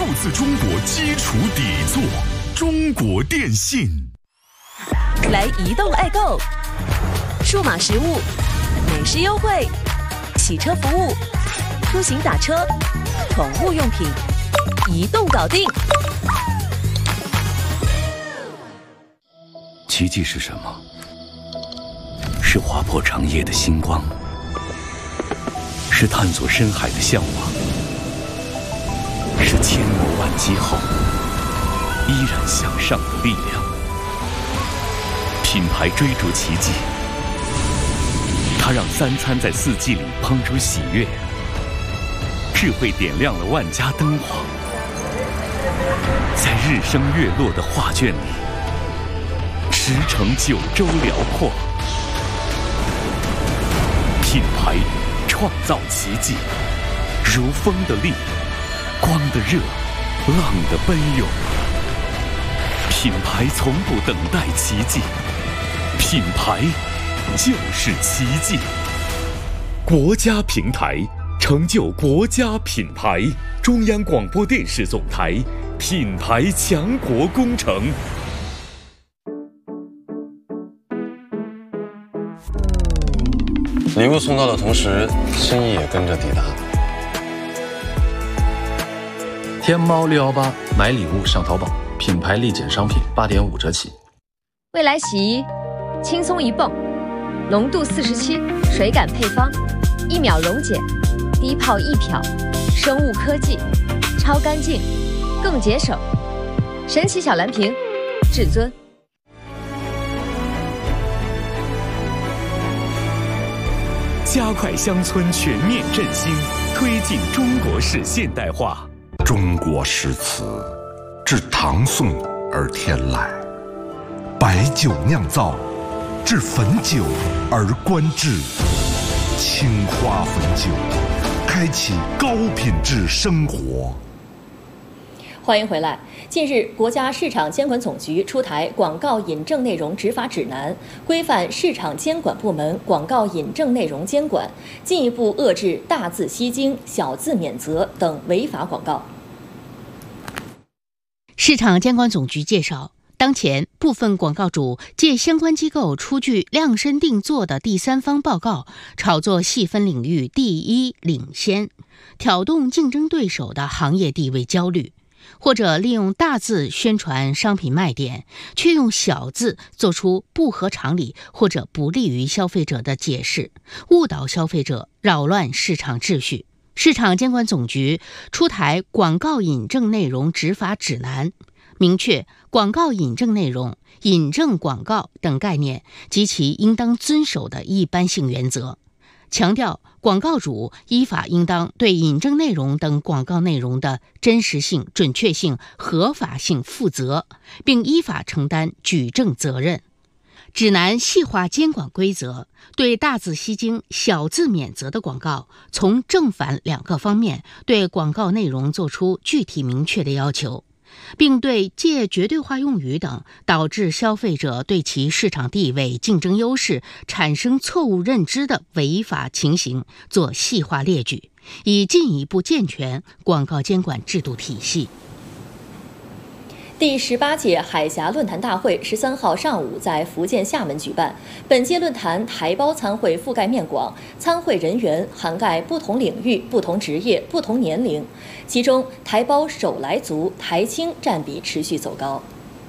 自中国基础底座，中国电信。 来移动爱购，数码实物、美食优惠、洗车服务、出行打车、宠物用品，移动搞定。 奇迹是什么？是划破长夜的星光，是探索深海的向往，是千磨万击后依然向上的力量。品牌追逐奇迹，它让3餐在4季里烹出喜悦，智慧点亮了万家灯火，在日升月落的画卷里驰骋9州辽阔。品牌创造奇迹，如风的力，光的热，浪的奔涌。品牌从不等待奇迹，品牌就是奇迹。国家平台成就国家品牌，中央广播电视总台品牌强国工程。 礼物送到的同时，心意也跟着抵达。 天猫618买礼物上淘宝，品牌立减商品8.5折起。 未来洗衣，轻松一泵，浓度47，水感配方，1秒溶解，低泡易漂，生物科技，超干净，更节省。神奇小蓝瓶，至尊。 加快乡村全面振兴，推进中国式现代化。 中国诗词自唐宋而天来，白酒酿造，至汾酒而观致。青花汾酒，开启高品质生活。 欢迎回来。近日，国家市场监管总局出台广告引证内容执法指南，规范市场监管部门广告引证内容监管，进一步遏制大字吸睛、小字免责等违法广告。 市场监管总局介绍，当前部分广告主借相关机构出具量身定做的第三方报告，炒作细分领域第一领先，挑动竞争对手的行业地位焦虑，或者利用大字宣传商品卖点，却用小字做出不合常理或者不利于消费者的解释，误导消费者，扰乱市场秩序。市场监管总局出台广告引证内容执法指南，明确广告引证内容、引证广告等概念及其应当遵守的一般性原则，强调广告主依法应当对引证内容等广告内容的真实性、准确性、合法性负责，并依法承担举证责任。指南细化监管规则，对大字吸睛、小字免责的广告，从正反2个方面对广告内容作出具体明确的要求，并对借绝对化用语等导致消费者对其市场地位、竞争优势产生错误认知的违法情形做细化列举，以进一步健全广告监管制度体系。 第18届海峡论坛大会13号上午在福建厦门举办。本届论坛台胞参会覆盖面广，参会人员涵盖不同领域、不同职业、不同年龄，其中台胞首来族、台青占比持续走高。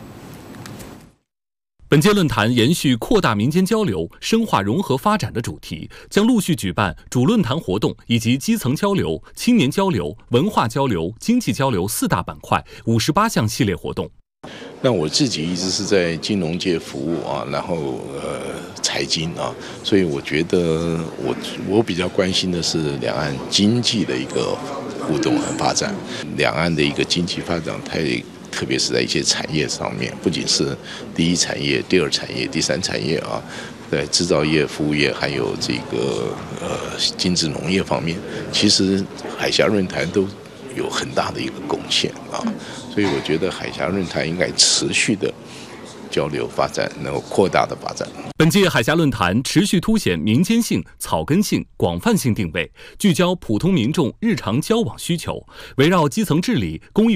本届论坛延续扩大民间交流、深化融合发展的主题，将陆续举办主论坛活动以及基层交流、青年交流、文化交流、经济交流4大板块58项系列活动。 那我自己一直是在金融界服务啊，然后财经啊，所以我觉得我比较关心的是两岸经济的一个互动和发展，两岸的一个经济发展特别是在一些产业上面，不仅是第一产业、第二产业、第三产业啊，在制造业、服务业，还有这个精致农业方面，其实海峡论坛都有很大的一个贡献啊，所以我觉得海峡论坛应该持续的交流发展，能够扩大的发展。 本届海峡论坛持续凸显民间性、草根性、广泛性定位，聚焦普通民众日常交往需求，围绕基层治理、公益